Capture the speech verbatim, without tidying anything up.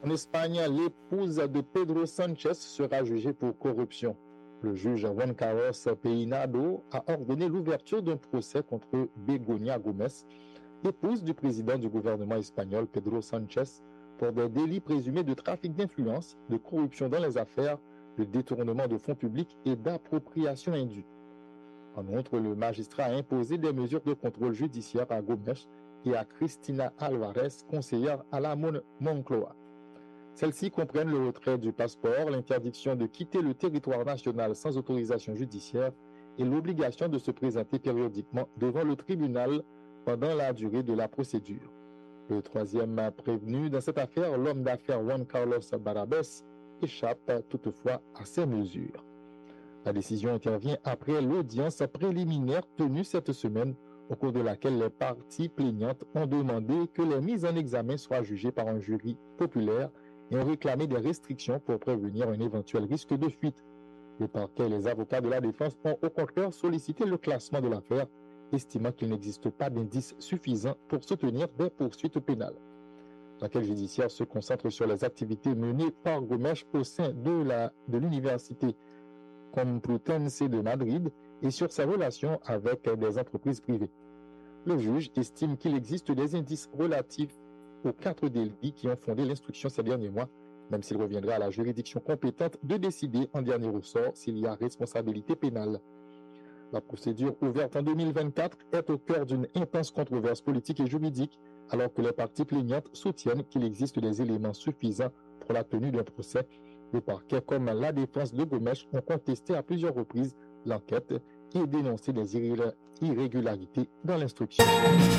En Espagne, l'épouse de Pedro Sánchez sera jugée pour corruption. Le juge Juan Carlos Peinado a ordonné l'ouverture d'un procès contre Begoña Gómez, épouse du président du gouvernement espagnol Pedro Sánchez, pour des délits présumés de trafic d'influence, de corruption dans les affaires, de détournement de fonds publics et d'appropriation indue. En outre, le magistrat a imposé des mesures de contrôle judiciaire à Gómez et à Cristina Álvarez, conseillère à la Moncloa. Celles-ci comprennent le retrait du passeport, l'interdiction de quitter le territoire national sans autorisation judiciaire et l'obligation de se présenter périodiquement devant le tribunal pendant la durée de la procédure. Le troisième prévenu dans cette affaire, l'homme d'affaires Juan Carlos Barabés, échappe toutefois à ces mesures. La décision intervient après l'audience préliminaire tenue cette semaine, au cours de laquelle les parties plaignantes ont demandé que les mises en examen soient jugées par un jury populaire et ont réclamé des restrictions pour prévenir un éventuel risque de fuite. Le parquet et les avocats de la défense ont au contraire sollicité le classement de l'affaire, estimant qu'il n'existe pas d'indices suffisants pour soutenir des poursuites pénales. L'enquête judiciaire se concentre sur les activités menées par Gómez au sein de, la, de l'université Complutense de Madrid et sur sa relation avec des entreprises privées. Le juge estime qu'il existe des indices relatifs aux quatre délits qui ont fondé l'instruction ces derniers mois, même s'il reviendra à la juridiction compétente de décider en dernier ressort s'il y a responsabilité pénale. La procédure ouverte en deux mille vingt-quatre est au cœur d'une intense controverse politique et juridique, alors que les parties plaignantes soutiennent qu'il existe des éléments suffisants pour la tenue d'un procès. Le parquet comme la défense de Gómez ont contesté à plusieurs reprises l'enquête et dénoncé des irrégularités dans l'instruction.